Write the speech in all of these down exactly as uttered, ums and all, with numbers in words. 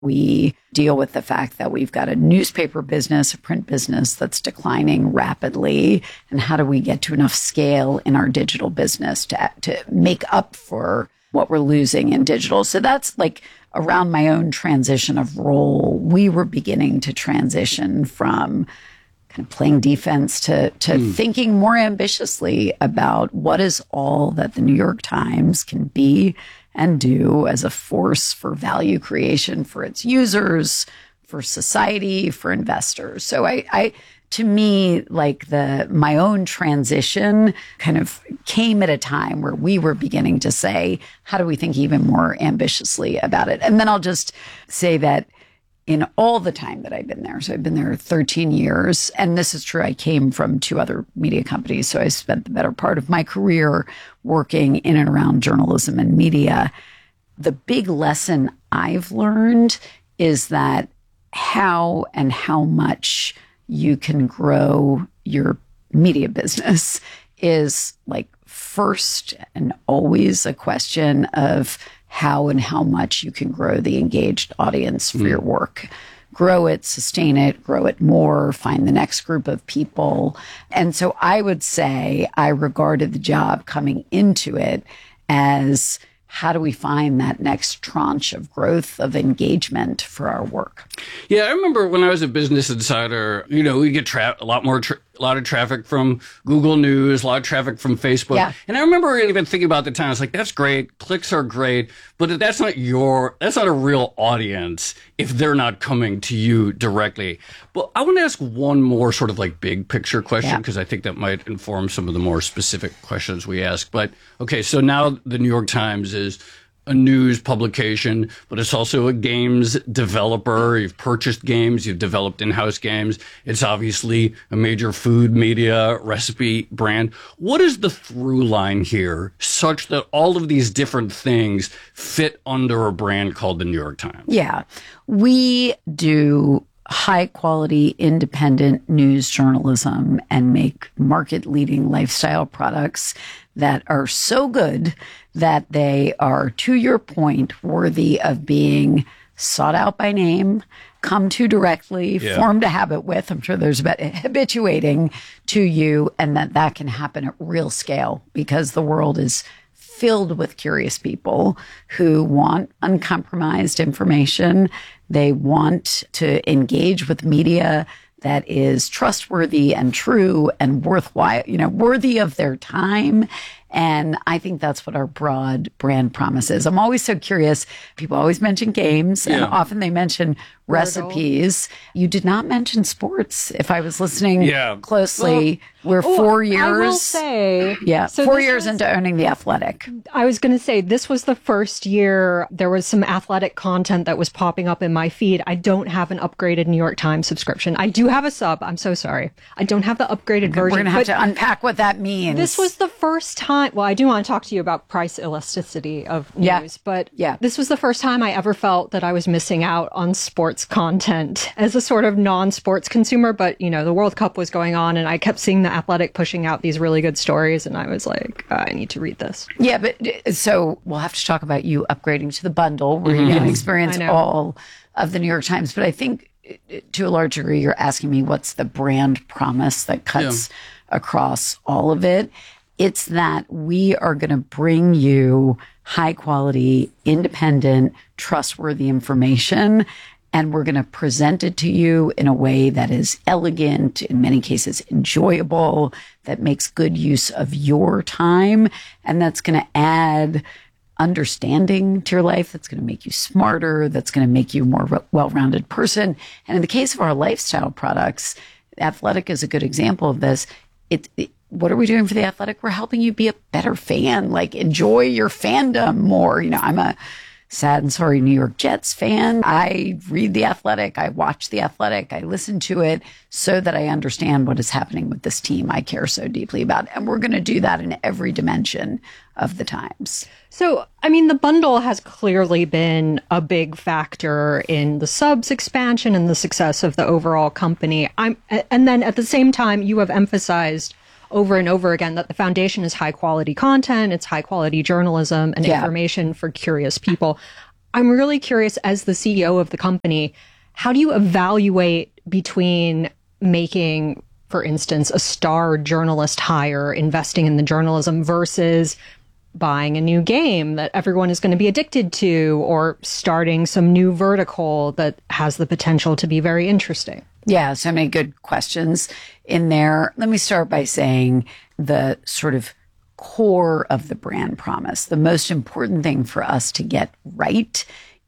We deal with the fact that we've got a newspaper business, a print business that's declining rapidly. And how do we get to enough scale in our digital business to, to make up for what we're losing in digital? So that's like around my own transition of role. We were beginning to transition from kind of playing defense to, to mm. thinking more ambitiously about what is all that the New York Times can be and do as a force for value creation for its users, for society, for investors. So I, I, to me, like the, my own transition kind of came at a time where we were beginning to say, how do we think even more ambitiously about it? And then I'll just say that in all the time that I've been there, so I've been there thirteen years, and this is true, I came from two other media companies, so I spent the better part of my career working in and around journalism and media. The big lesson I've learned is that how and how much you can grow your media business is like first and always a question of how and how much you can grow the engaged audience for mm. your work. Grow it, sustain it, grow it more, find the next group of people. And so I would say I regarded the job coming into it as how do we find that next tranche of growth, of engagement for our work? Yeah, I remember when I was a Business Insider, you know, we get tra- a lot more, tra- a lot of traffic from Google News, a lot of traffic from Facebook. Yeah. And I remember even thinking about the time, I was like, that's great. Clicks are great. But that's not your, that's not a real audience if they're not coming to you directly. But I want to ask one more sort of like big picture question, because yeah. I think that might inform some of the more specific questions we ask. But okay, so now the New York Times is a news publication, but it's also a games developer. You've purchased games, you've developed in-house games. It's obviously a major food media recipe brand. What is the through line here such that all of these different things fit under a brand called the New York Times? Yeah, we do high quality, independent news journalism and make market leading lifestyle products that are so good that they are, to your point, worthy of being sought out by name, come to directly, yeah. formed a habit with. I'm sure there's about habituating to you, and that that can happen at real scale because the world is filled with curious people who want uncompromised information. They want to engage with media that is trustworthy and true and worthwhile, you know, worthy of their time. And I think that's what our broad brand promise is. I'm always so curious. People always mention games, yeah. and often they mention Wordle. Recipes. You did not mention sports. If I was listening yeah. closely, well, we're four oh, years. I will say, yeah, so four years was, into owning The Athletic. I was going to say this was the first year there was some Athletic content that was popping up in my feed. I don't have an upgraded New York Times subscription. I do have a sub. I'm so sorry. I don't have the upgraded version. We're going to have to unpack what that means. This was the first time. Well, I do want to talk to you about price elasticity of news, yeah. but yeah. this was the first time I ever felt that I was missing out on sports content as a sort of non-sports consumer. But, you know, the World Cup was going on and I kept seeing The Athletic pushing out these really good stories. And I was like, oh, I need to read this. Yeah, but so we'll have to talk about you upgrading to the bundle where mm-hmm. you can experience all of the New York Times. But I think to a large degree, you're asking me what's the brand promise that cuts yeah. across all of it. It's that we are going to bring you high quality, independent, trustworthy information, and we're going to present it to you in a way that is elegant, in many cases enjoyable, that makes good use of your time, and that's going to add understanding to your life, that's going to make you smarter, that's going to make you a more well-rounded person. And in the case of our lifestyle products, Athletic is a good example of this. It, it What are we doing for The Athletic? We're helping you be a better fan, like enjoy your fandom more. You know, I'm a sad and sorry New York Jets fan. I read The Athletic. I watch The Athletic. I listen to it so that I understand what is happening with this team I care so deeply about. And we're going to do that in every dimension of the Times. So, I mean, the bundle has clearly been a big factor in the subs expansion and the success of the overall company. I'm, and then at the same time, you have emphasized over and over again that the foundation is high quality content, it's high quality journalism and yeah. information for curious people. I'm really curious, as the C E O of the company, how do you evaluate between making, for instance, a star journalist hire, investing in the journalism, versus buying a new game that everyone is going to be addicted to, or starting some new vertical that has the potential to be very interesting? Yeah, so many good questions in there. Let me start by saying the sort of core of the brand promise. The most important thing for us to get right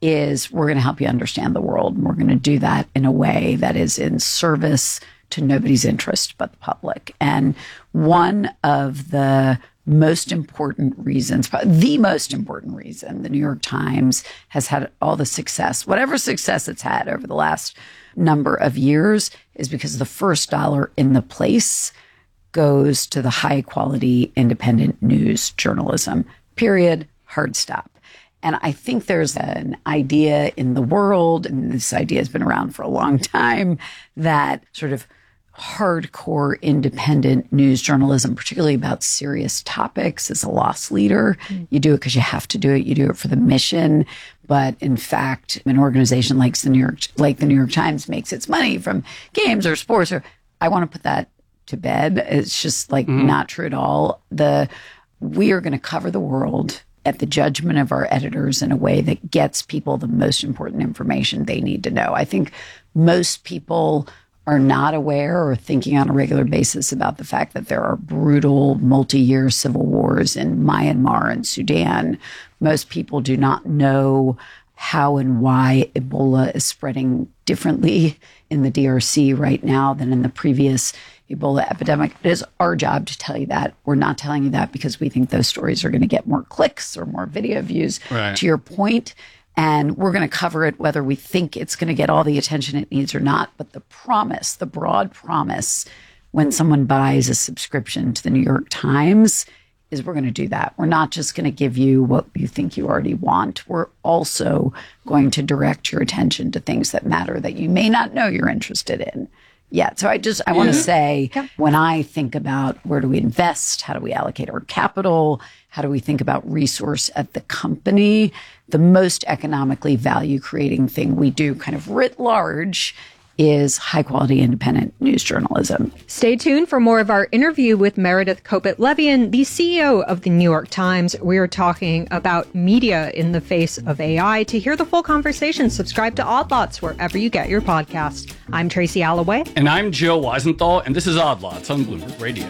is we're going to help you understand the world. And we're going to do that in a way that is in service to nobody's interest but the public. And one of the most important reasons, the most important reason the New York Times has had all the success, whatever success it's had over the last number of years, is because the first dollar in the place goes to the high quality independent news journalism, period, hard stop. And I think there's an idea in the world, and this idea has been around for a long time, that sort of hardcore independent news journalism, particularly about serious topics, is a loss leader. Mm. You do it because you have to do it. You do it for the mission. But in fact, an organization like the New York, like the New York Times makes its money from games or sports. Or I want to put that to bed. It's just like mm. not true at all. The we are going to cover the world at the judgment of our editors in a way that gets people the most important information they need to know. I think most people are not aware or thinking on a regular basis about the fact that there are brutal multi-year civil wars in Myanmar and Sudan. Most people do not know how and why Ebola is spreading differently in the D R C right now than in the previous Ebola epidemic. It is our job to tell you that. We're not telling you that because we think those stories are going to get more clicks or more video views, right, to your point. And we're going to cover it whether we think it's going to get all the attention it needs or not. But the promise, the broad promise, when someone buys a subscription to the New York Times, is we're going to do that. We're not just going to give you what you think you already want. We're also going to direct your attention to things that matter that you may not know you're interested in. Yeah. So I just, I yeah. want to say, yeah. when I think about where do we invest, how do we allocate our capital, how do we think about resource at the company, the most economically value creating thing we do kind of writ large is high quality independent news journalism. Stay tuned for more of our interview with Meredith Kopit Levien, the C E O of the New York Times. We are talking about media in the face of A I. To hear the full conversation, subscribe to Odd Lots wherever you get your podcast. I'm Tracy Alloway. And I'm Joe Weisenthal, and this is Odd Lots on Bloomberg Radio.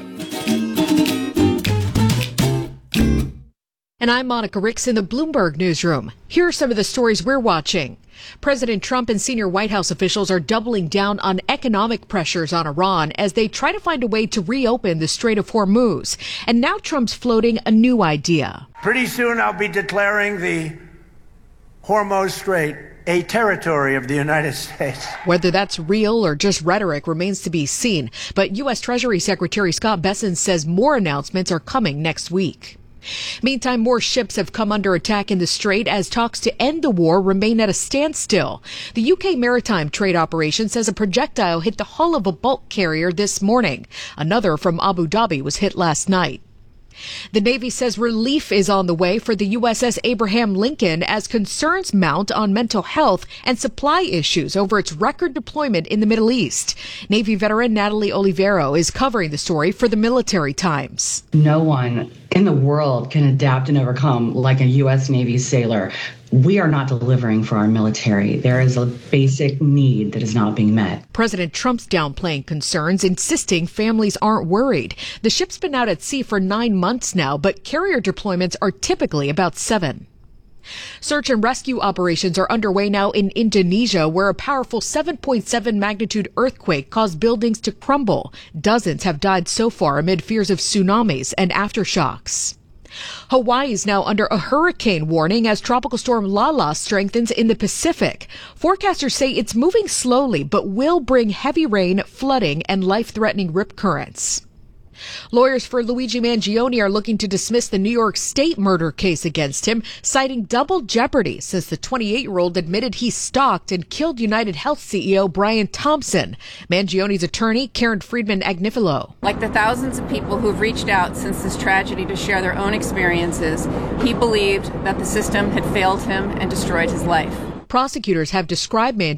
And I'm Monica Ricks in the Bloomberg Newsroom. Here are some of the stories we're watching. President Trump and senior White House officials are doubling down on economic pressures on Iran as they try to find a way to reopen the Strait of Hormuz. And now Trump's floating a new idea. Pretty soon I'll be declaring the Hormuz Strait a territory of the United States. Whether that's real or just rhetoric remains to be seen. But U S. Treasury Secretary Scott Bessent says more announcements are coming next week. Meantime, more ships have come under attack in the Strait as talks to end the war remain at a standstill. The U K Maritime Trade Operation says a projectile hit the hull of a bulk carrier this morning. Another from Abu Dhabi was hit last night. The Navy says relief is on the way for the U S S Abraham Lincoln as concerns mount on mental health and supply issues over its record deployment in the Middle East. Navy veteran Natalie Olivero is covering the story for the Military Times. No one in the world can adapt and overcome like a U S. Navy sailor. We are not delivering for our military. There is a basic need that is not being met. President Trump's downplaying concerns, insisting families aren't worried. The ship's been out at sea for nine months now, but carrier deployments are typically about seven. Search and rescue operations are underway now in Indonesia, where a powerful seven point seven magnitude earthquake caused buildings to crumble. Dozens have died so far amid fears of tsunamis and aftershocks. Hawaii is now under a hurricane warning as Tropical Storm Lala strengthens in the Pacific. Forecasters say it's moving slowly but will bring heavy rain, flooding, and life-threatening rip currents. Lawyers for Luigi Mangione are looking to dismiss the New York State murder case against him, citing double jeopardy, since the twenty-eight-year-old admitted he stalked and killed United Health C E O Brian Thompson. Mangione's attorney, Karen Friedman Agnifilo. Like the thousands of people who've reached out since this tragedy to share their own experiences, he believed that the system had failed him and destroyed his life. Prosecutors have described Mangione